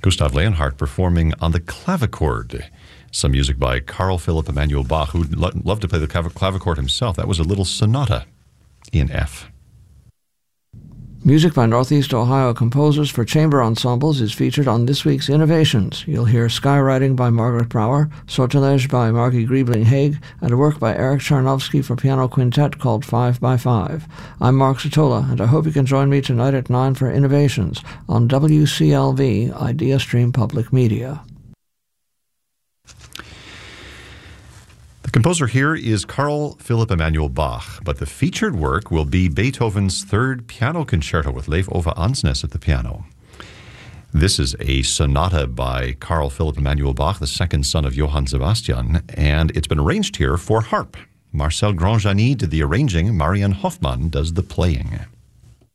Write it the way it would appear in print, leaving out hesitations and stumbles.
Gustav Leonhardt performing on the clavichord. Some music by Carl Philipp Emanuel Bach, who loved to play the clavichord himself. That was a little sonata in F. Music by Northeast Ohio composers for chamber ensembles is featured on this week's Innovations. You'll hear Skywriting by Margaret Brower, Sortilege by Margie Griebling-Haig, and a work by Eric Charnovsky for piano quintet called 5x5. I'm Mark Sotola, and I hope you can join me tonight at 9 for Innovations on WCLV Idea Stream Public Media. The composer here is Carl Philipp Emanuel Bach, but the featured work will be Beethoven's Third Piano Concerto with Leif Ove Ansnes at the piano. This is a sonata by Carl Philipp Emanuel Bach, the second son of Johann Sebastian, and it's been arranged here for harp. Marcel Grandjani did the arranging, Marianne Hoffmann does the playing.